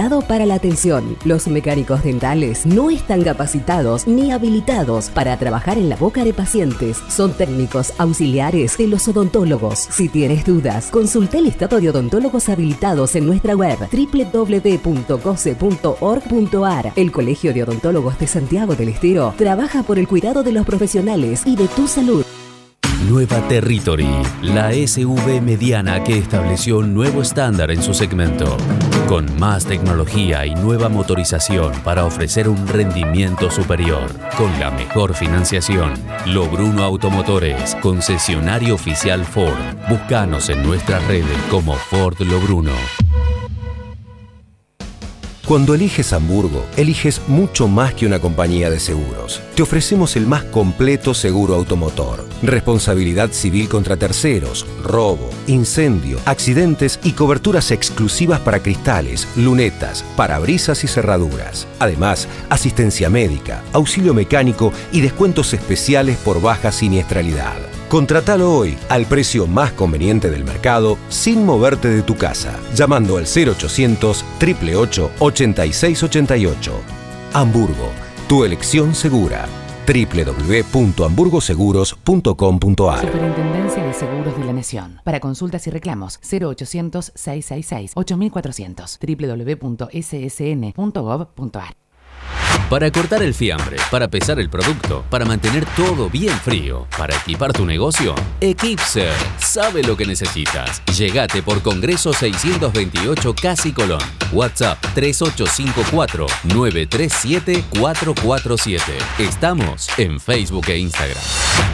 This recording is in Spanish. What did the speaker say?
capacitado para la atención. Los mecánicos dentales no están capacitados ni habilitados para trabajar en la boca de pacientes. Son técnicos auxiliares de los odontólogos. Si tienes dudas, consulta el listado de odontólogos habilitados en nuestra web www.goce.org.ar. El Colegio de Odontólogos de Santiago del Estero trabaja por el cuidado de los profesionales y de tu salud. Nueva Territory, la SUV mediana que estableció un nuevo estándar en su segmento, con más tecnología y nueva motorización para ofrecer un rendimiento superior, con la mejor financiación. Lobruno Automotores, concesionario oficial Ford. Búscanos en nuestras redes como Ford Lobruno. Cuando eliges Hamburgo, eliges mucho más que una compañía de seguros. Te ofrecemos el más completo seguro automotor, responsabilidad civil contra terceros, robo, incendio, accidentes y coberturas exclusivas para cristales, lunetas, parabrisas y cerraduras. Además, asistencia médica, auxilio mecánico y descuentos especiales por baja siniestralidad. Contratalo hoy al precio más conveniente del mercado sin moverte de tu casa, llamando al 0800 888 8688. Hamburgo, tu elección segura. www.hamburgoseguros.com.ar. Superintendencia de Seguros de la Nación. Para consultas y reclamos 0800 666 8400. www.ssn.gov.ar. Para cortar el fiambre, para pesar el producto, para mantener todo bien frío, para equipar tu negocio, Equipser sabe lo que necesitas. Llegate por Congreso 628 Casi Colón. WhatsApp 3854-937-447. Estamos en Facebook e Instagram.